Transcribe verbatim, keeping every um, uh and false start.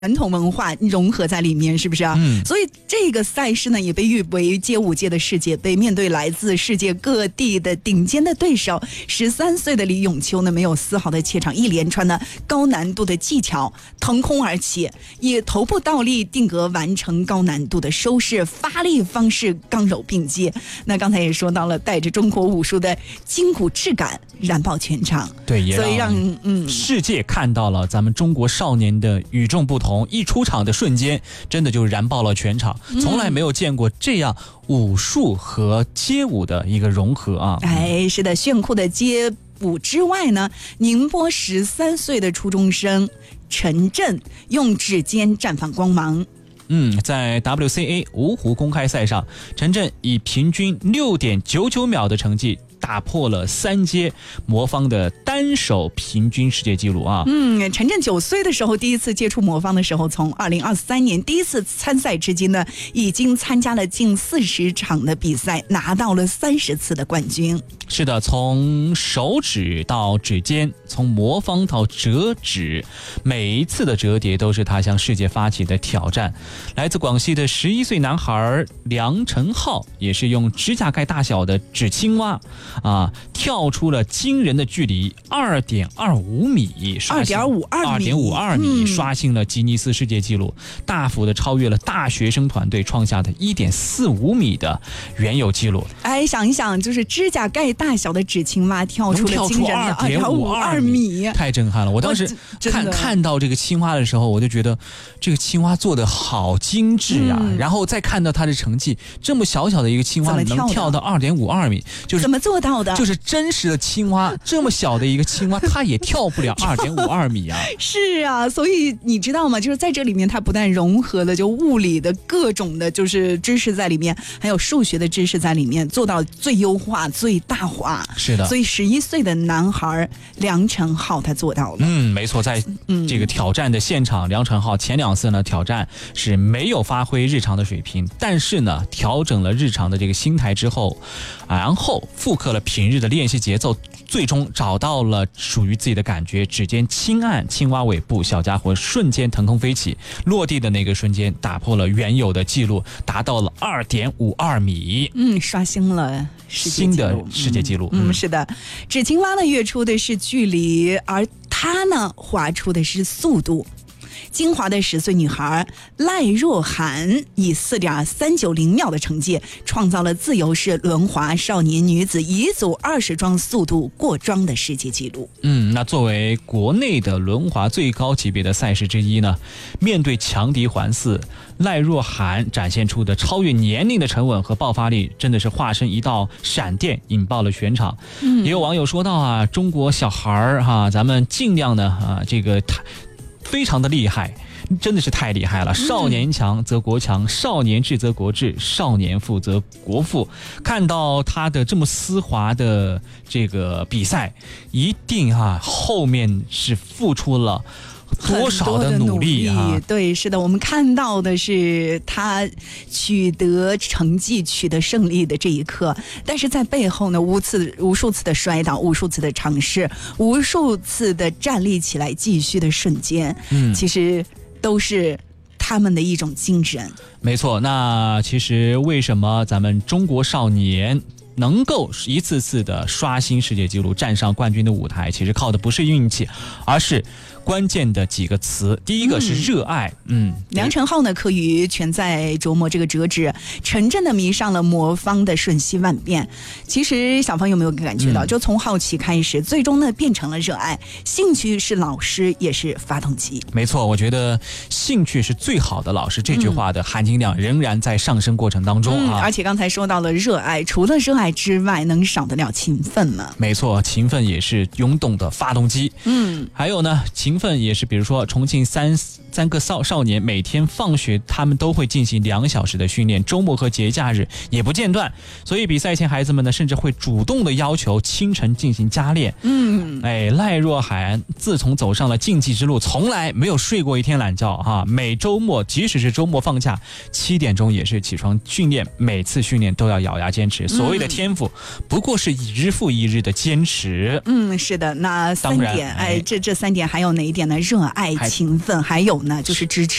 传统文化融合在里面，是不是啊？ 嗯， 所以这个赛事呢，也被誉为街舞界的世界杯。面对来自世界各地的顶尖的对手，十三岁的李永秋呢，没有丝毫的怯场，一连串的高难度的技巧腾空而起，以头部倒立定格完成高难度的收势，发力方式刚柔并济。那刚才也说到了，带着中国武术的筋骨质感燃爆全场， 对，也所以让嗯世界看到了咱们中国少年的与众不同。一出场的瞬间，真的就燃爆了全场，从来没有见过这样武术和街舞的一个融合啊！ 哎，是的，炫酷的街舞之外呢，宁波十三岁的初中生陈震用指尖绽放光芒。 嗯，在 W C A 芜湖公开赛上，陈震以平均六点九九秒的成绩打破了三阶魔方的单手平均世界纪录啊！ 嗯，陈震九岁的时候第一次接触魔方的时候，从二零二三年第一次参赛至今呢，已经参加了近四十场的比赛，拿到了三十次的冠军。 是的，从手指到指尖，从魔方到折指，每一次的折叠都是他向世界发起的挑战。来自广西的十一岁男孩梁晨浩，也是用指甲盖大小的纸青蛙啊，跳出了惊人的距离二点二五米， 二点五二米， 二点五二米，刷新了吉尼斯世界纪录，大幅的超越了大学生团队创下的一点四五米的原有纪录。 哎，想一想，就是指甲盖大小的纸青蛙跳出了惊人的二点五二米， 太震撼了！我当时看看到这个青蛙的时候，我就觉得这个青蛙做的好精致呀、啊嗯。然后再看到它的成绩，这么小小的一个青蛙能跳到二点五二米，就是怎么做到的？ 就是真实的青蛙，这么小的一个青蛙，它也跳不了二点五二米啊！ 是啊，所以你知道吗？就是在这里面，它不但融合了就物理的各种的，就是知识在里面，还有数学的知识在里面，做到最优化、最大化。 是的， 所以十一岁的男孩梁晨浩他做到了。 嗯，没错，在这个挑战的现场，梁晨浩前两次呢挑战是没有发挥日常的水平，但是呢调整了日常的这个心态之后，然后复刻了平日的练习节奏，最终找到了属于自己的感觉。指尖轻按青蛙尾部，小家伙瞬间腾空飞起，落地的那个瞬间打破了原有的记录，达到了二点五二米。 嗯，刷新了世界新的世界纪录。 嗯，嗯是的，纸青蛙呢跃出的是距离，而它呢划出的是速度。金华的十岁女孩赖若涵以四点三九零秒的成绩，创造了自由式轮滑少年女子乙组二十桩速度过桩的世界纪录。 嗯，那作为国内的轮滑最高级别的赛事之一呢，面对强敌环伺，赖若涵展现出的超越年龄的沉稳和爆发力，真的是化身一道闪电，引爆了全场。嗯，也有网友说到啊，中国小孩儿哈，咱们尽量呢啊，这个非常的厉害，真的是太厉害了！少年强则国强，少年智则国智，少年富则国富。看到他的这么丝滑的这个比赛，一定啊，后面是付出了多少的努力啊！ 对，是的，我们看到的是他取得成绩、取得胜利的这一刻，但是在背后呢，无次无数次的摔倒，无数次的尝试，无数次的站立起来继续的瞬间，嗯，其实都是他们的一种精神。 没错，那其实为什么咱们中国少年能够一次次的刷新世界纪录，站上冠军的舞台，其实靠的不是运气，而是关键的几个词。第一个是热爱。嗯，嗯梁晨浩呢，课余全在琢磨这个折纸，陈震的迷上了魔方的瞬息万变。其实小芳有没有感觉到，嗯、就从好奇开始，最终呢变成了热爱，兴趣是老师，也是发动机。 没错，我觉得兴趣是最好的老师，这句话的含金量仍然在上升过程当中啊。 嗯、而且刚才说到了热爱，除了热爱之外，能少得了勤奋吗？ 没错，勤奋也是涌动的发动机。嗯，还有呢，勤奋也是，比如说重庆三三个少少年每天放学，他们都会进行两小时的训练，周末和节假日也不间断。所以比赛前，孩子们呢，甚至会主动的要求清晨进行加练。嗯，哎，赖若涵自从走上了竞技之路，从来没有睡过一天懒觉哈。每周末，即使是周末放假，七点钟也是起床训练，每次训练都要咬牙坚持。所谓的天赋，不过是一日复一日的坚持。 嗯，是的。那三点，哎，这这三点还有哪一点呢？热爱、勤奋，还有有呢？就是支持。